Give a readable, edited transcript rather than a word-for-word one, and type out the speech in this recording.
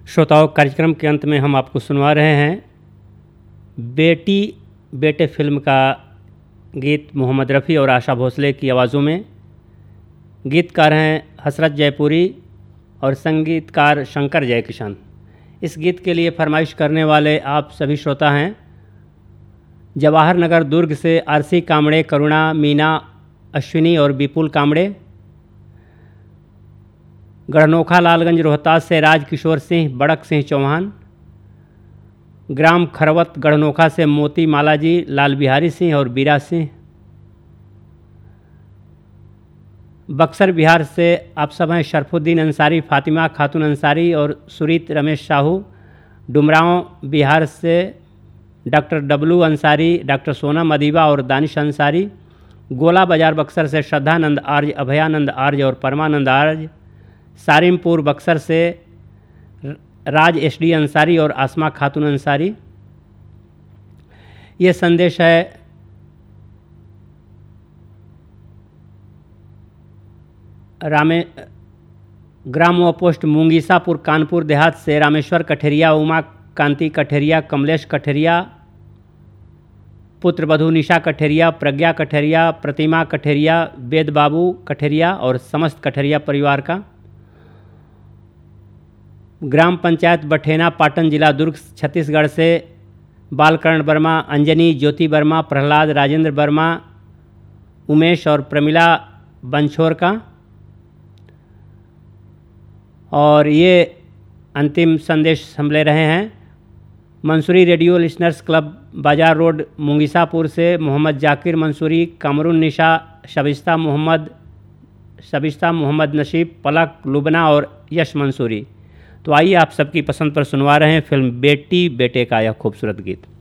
श्रोताओं, कार्यक्रम के अंत में हम आपको सुनवा रहे हैं बेटी बेटे फिल्म का गीत मोहम्मद रफ़ी और आशा भोसले की आवाज़ों में। गीतकार हैं हसरत जयपुरी और संगीतकार शंकर जयकिशन। इस गीत के लिए फरमाइश करने वाले आप सभी श्रोता हैं जवाहर नगर दुर्ग से आरसी कामड़े, करुणा, मीना, अश्विनी और विपुल कामड़े। गढ़नोखा लालगंज रोहतास से राजकिशोर सिंह, बड़क सिंह चौहान। ग्राम खरवत गढ़नोखा से मोती मालाजी, लाल बिहारी सिंह और बीरा सिंह। बक्सर बिहार से आप सब हैं शरफुद्दीन अंसारी, फातिमा खातून अंसारी और सुरीत रमेश साहू। डुमरांव बिहार से doctor W Ansari, doctor Sonam Adiba और दानिश अंसारी। गोला बाजार बक्सर से श्रद्धानंद आर्य, अभयानंद आर्य और परमानंद आर्य। सारिमपुर बक्सर से राज एसडी अंसारी और आसमा खातून अंसारी। ये संदेश है ग्राम व पोस्ट मुंगीसापुर, कानपुर देहात से रामेश्वर कठेरिया, उमा कांति कठेरिया, कमलेश कठेरिया, पुत्र वधू निशा कठेरिया, प्रज्ञा कठेरिया, प्रतिमा कठेरिया, वेद बाबू कठेरिया और समस्त कठेरिया परिवार का। ग्राम पंचायत बठेना, पाटन जिला दुर्ग छत्तीसगढ़ से बालकर्ण वर्मा, अंजनी, ज्योति वर्मा, प्रहलाद, राजेंद्र वर्मा, उमेश और प्रमिला बंछोर का। और ये अंतिम संदेश हम ले रहे हैं मंसूरी रेडियो लिसनर्स क्लब, बाजार रोड, मुंगीसापुर से मोहम्मद जाकिर मंसूरी, कामरुन निशा, शबिस्ता मोहम्मद नसीब, पलक, लुबना और यश मंसूरी। तो आइए आप सबकी पसंद पर सुनवा रहे हैं फिल्म बेटी बेटे का यह खूबसूरत गीत।